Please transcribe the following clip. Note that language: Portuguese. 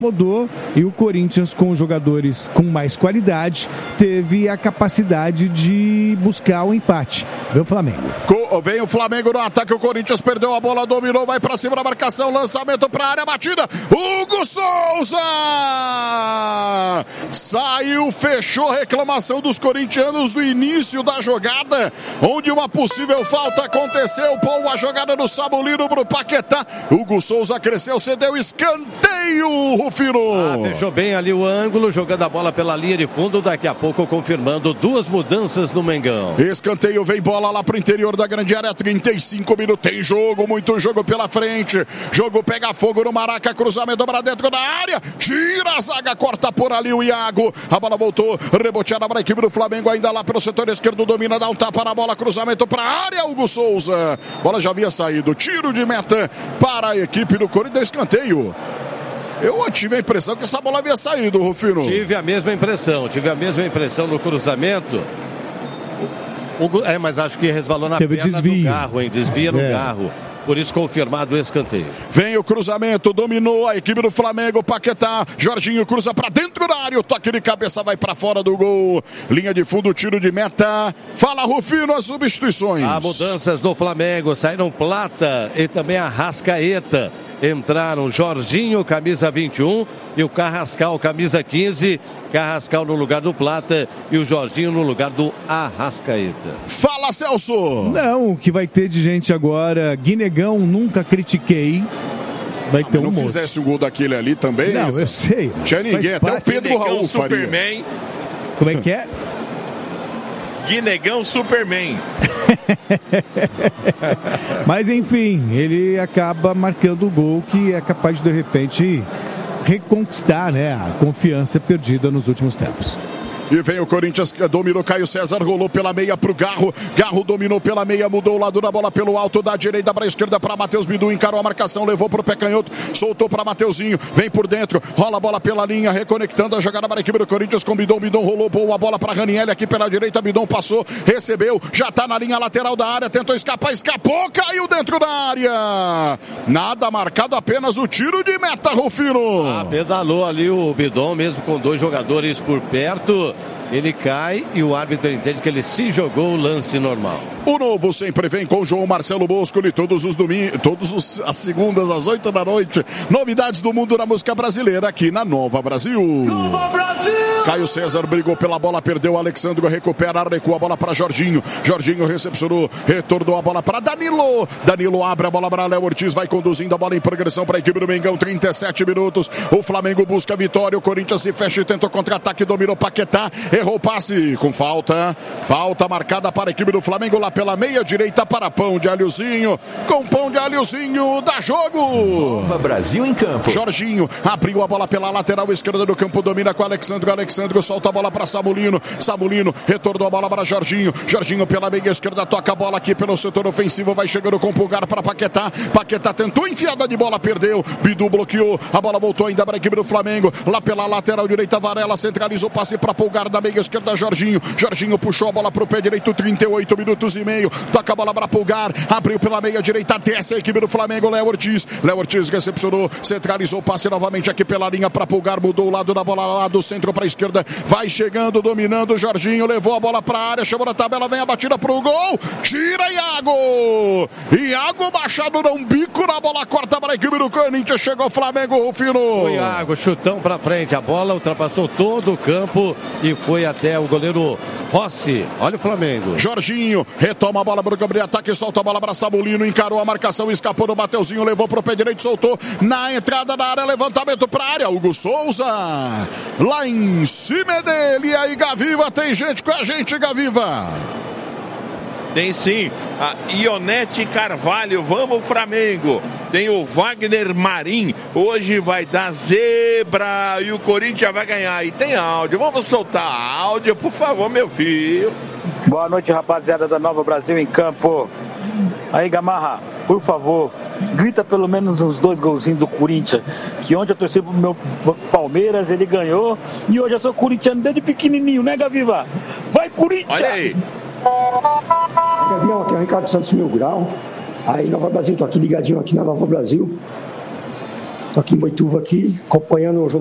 Mudou e o Corinthians, com jogadores com mais qualidade, teve a capacidade de buscar o empate. Vem o Flamengo. Vem o Flamengo no ataque, o Corinthians perdeu a bola, dominou, vai pra cima da marcação, lançamento pra área, batida, Hugo Souza! Saiu, fechou, reclamação dos corintianos no início da jogada, onde uma possível falta aconteceu, pô, a jogada do Samulino pro Paquetá, Hugo Souza cresceu, cedeu escanteio, Rufino. Fechou bem ali o ângulo, jogando a bola pela linha de fundo, daqui a pouco confirmando duas mudanças no Mengão. Escanteio, vem bola lá pro interior da grande área, 35 minutos, tem jogo, muito jogo pela frente, jogo pega fogo no Maraca, cruzamento para dentro da área, tira a zaga, corta por ali o Iago, a bola voltou, reboteada para a equipe do Flamengo, ainda lá pelo setor esquerdo, domina, dá um tapa na bola, cruzamento para a área, Hugo Souza, bola já havia saído, tiro de meta para a equipe do Corinthians, escanteio. Eu tive a impressão que essa bola havia saído, Rufino. Tive a mesma impressão no cruzamento. Mas acho que resvalou na perna do Garro, hein? Desvia no Garro. Por isso confirmado o escanteio. Vem o cruzamento, dominou a equipe do Flamengo, Paquetá, Jorginho cruza pra dentro da área, o toque de cabeça vai pra fora do gol. Linha de fundo, tiro de meta. Fala, Rufino, as substituições. As mudanças do Flamengo, saíram Plata e também a Arrascaeta. Entraram Jorginho, camisa 21, e o Carrascal, camisa 15. Carrascal no lugar do Plata e o Jorginho no lugar do Arrascaeta. Fala, Celso! Não, o que vai ter de gente agora, Guinegão, nunca critiquei. Vai ter não fizesse o gol daquele ali também? Não, eu sei. Tinha ninguém, até o Pedro Raul faria. Superman. Como é que é? Guinegão Superman. Mas enfim, ele acaba marcando o gol que é capaz de repente reconquistar, né, a confiança perdida nos últimos tempos. E vem o Corinthians, dominou Caio César, rolou pela meia pro Garro. Garro dominou pela meia, mudou o lado da bola pelo alto, da direita para a esquerda para Matheus Bidu, encarou a marcação, levou pro pé canhoto, soltou para Mateuzinho, vem por dentro, rola a bola pela linha, reconectando a jogada para a equipe do Corinthians com Bidon. Bidon rolou, boa bola para Ranieri aqui pela direita, Bidon passou, recebeu, já tá na linha lateral da área, tentou escapar, escapou, caiu dentro da área. Nada marcado, apenas o tiro de meta, Rufino. Pedalou ali o Bidon, mesmo com dois jogadores por perto. Ele cai e o árbitro entende que ele se jogou o lance normal. O novo sempre vem com João Marcelo Boscoli todos os domingos, as segundas às 8 da noite. Novidades do mundo da música brasileira aqui na Nova Brasil. Nova Brasil! Caio César brigou pela bola, perdeu. Alexandre recupera, recua a bola para Jorginho. Jorginho recepcionou, retornou a bola para Danilo. Danilo abre a bola para Léo Ortiz, vai conduzindo a bola em progressão para a equipe do Mengão. 37 minutos. O Flamengo busca a vitória. O Corinthians se fecha e tenta o contra-ataque. Dominou Paquetá. Errou o passe com falta. Falta marcada para a equipe do Flamengo lá pela meia direita para Pão de Alhozinho. Com Pão de Alhozinho dá jogo. Nova Brasil em campo. Jorginho abriu a bola pela lateral esquerda do campo. Domina com Alexandre. Alexandre solta a bola para Samulino. Samulino retornou a bola para Jorginho. Jorginho pela meia esquerda toca a bola aqui pelo setor ofensivo. Vai chegando com o Pulgar para Paquetá. Paquetá tentou enfiada de bola, perdeu. Bidu bloqueou. A bola voltou ainda para a equipe do Flamengo. Lá pela lateral direita, Varela centralizou o passe para Pulgar da meia esquerda, Jorginho. Jorginho puxou a bola para o pé direito, 38 minutos e meio. Toca a bola para Pulgar. Abriu pela meia direita, desce a equipe do Flamengo. Léo Ortiz. Léo Ortiz recepcionou, centralizou o passe novamente aqui pela linha para Pulgar. Mudou o lado da bola lá do centro para a esquerda. Vai chegando, dominando. Jorginho levou a bola para a área, chamou na tabela, vem a batida para o gol. Tira Iago. Iago Machado dá um bico na bola, corta para a equipe do Corinthians. Chegou o Flamengo, Rufino. O Iago, chutão para frente. A bola ultrapassou todo o campo e foi até o goleiro Rossi. Olha o Flamengo. Jorginho retoma a bola para o Gabriel Ataque, solta a bola para Samulino, encarou a marcação, escapou do Mateuzinho, levou para o pé direito, soltou na entrada da área, levantamento para a área. Hugo Souza lá em cima dele. E aí, Gaviva, tem gente com a gente, Gaviva. Tem sim, a Ionete Carvalho, vamos Flamengo. Tem o Wagner Marim, hoje vai dar zebra e o Corinthians vai ganhar. E tem áudio, vamos soltar áudio, por favor, meu filho. Boa noite, rapaziada da Nova Brasil em campo. Aí, Gamarra, por favor, grita pelo menos uns 2 golzinhos do Corinthians, que ontem eu torci pro meu Palmeiras, ele ganhou, e hoje eu sou corintiano desde pequenininho, né, Gaviva? Vai, Corinthians! Olha aí. Gavião, aqui é o Ricardo Santos Mil Grau. Aí, Nova Brasil, tô aqui ligadinho aqui na Nova Brasil. Estou aqui em Boituva, acompanhando o jogo